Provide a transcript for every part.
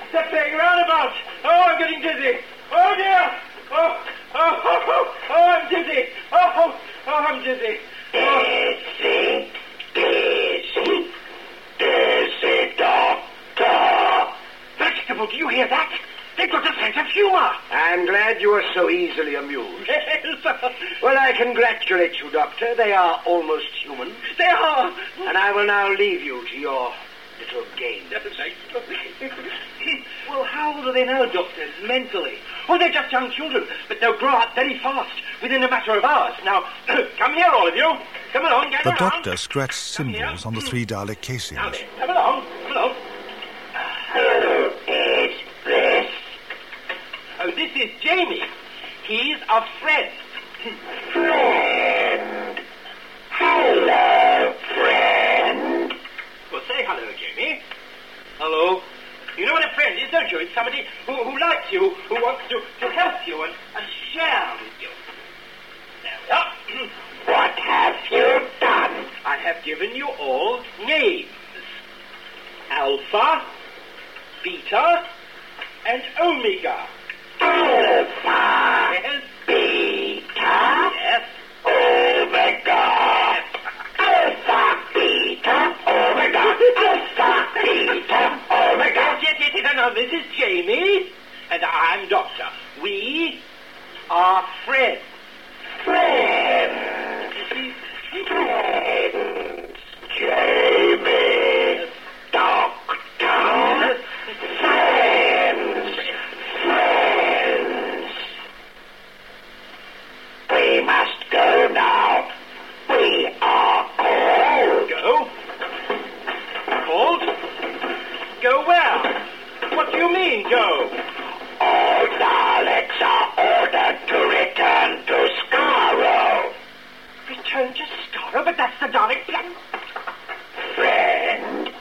stepping roundabout. Oh, I'm getting dizzy. Oh, dear. Oh, I'm dizzy. Oh, I'm dizzy. Dizzy, Doctor. Vegetable, do you hear that? They've got a sense of humour. I'm glad you are so easily amused. Well, I congratulate you, Doctor. They are almost human. They are. And I will now leave you to your little game. Well, how old are they now, Doctor, mentally? Oh, they're just young children, but they'll grow up very fast, within a matter of hours. Now, come here, all of you. Come along, gather The round. doctor scratched symbols on the 3 Dalek casings. Now then, come along. Who is this? Oh, this is Jamie. He's a friend. Friend. Hello, friend. Well, say hello, Jamie. Hello. You know what a friend is, don't you? It's somebody who likes you, who wants to help you and share with you. There we are. What have you done? I have given you all names. Alpha, Beta, and Omega. Alpha. Yes. Beta. Yes. Omega. Yes. Alpha, Beta, Omega. Alpha, Beta, Omega. Yes. No, this is Jamie, and I'm Doctor. We are friends. Friends. Friends. Jamie. Doctor. Friends. Friends. We must go now. We are called. Go? Called? Go where? What do you mean, go? All Daleks are ordered to return to Skaro. Return to Skaro? But that's the Dalek plan. Friend.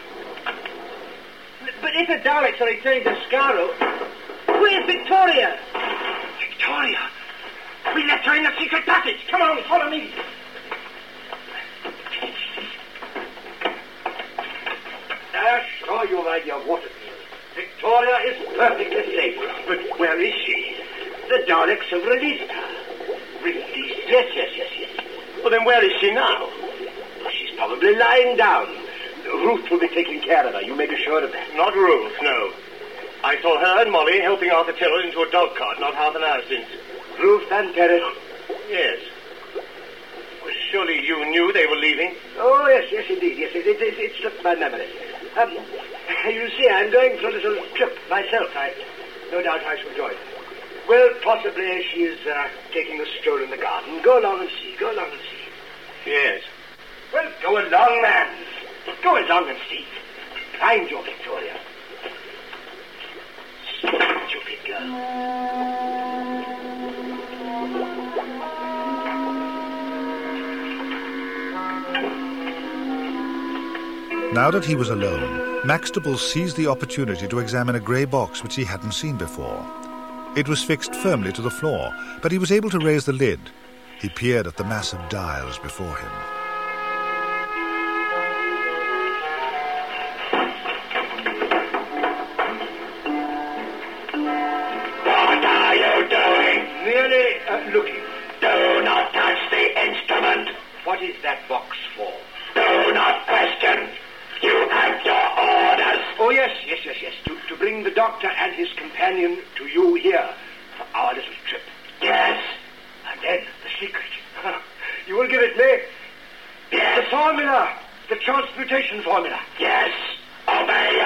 But if the Daleks are returning to Skaro, where's Victoria? Victoria? We left her in the secret passage. Come on, follow me. Sure, you my dear Waterfield. Victoria is perfectly safe. But where is she? The Daleks have released her. Released? Yes. Well, then where is she now? She's probably lying down. Ruth will be taking care of her. You may be sure of that. Not Ruth, no. I saw her and Molly helping Arthur Tyrrell into a dog cart not half an hour since. Ruth and Terence? Yes. Well, surely you knew they were leaving? Oh, yes, indeed. Yes, it slipped my memory. You see, I'm going for a little trip myself. No doubt I shall join. Well, possibly she is taking a stroll in the garden. Go along and see. Yes. Well, go along, man. Go along and see. Find your Victoria. Stupid girl. Now that he was alone, Maxtable seized the opportunity to examine a grey box which he hadn't seen before. It was fixed firmly to the floor, but he was able to raise the lid. He peered at the massive dials before him. What are you doing? Merely looking. Do not touch the instrument. What is that box for? Do not question. You have your orders. Oh, yes. To bring the doctor and his companion to you here for our little trip. Yes. And then the secret. You will give it me? Yes. The formula. The transmutation formula. Yes. Obey